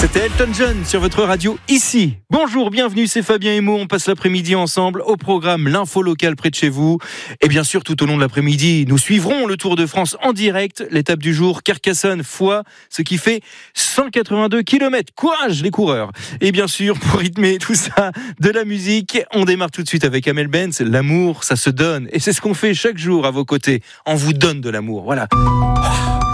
C'était Elton John sur votre radio ici. Bonjour, bienvenue, c'est Fabien et Mo. On passe l'après-midi ensemble au programme L'info locale près de chez vous. Et bien sûr, tout au long de l'après-midi, nous suivrons le Tour de France en direct. L'étape du jour, Carcassonne-Foix, ce qui fait 182 km. Courage les coureurs. Et bien sûr, pour rythmer tout ça, de la musique. On démarre tout de suite avec Amel Benz. L'amour, ça se donne. Et c'est ce qu'on fait chaque jour à vos côtés. On vous donne de l'amour. Voilà.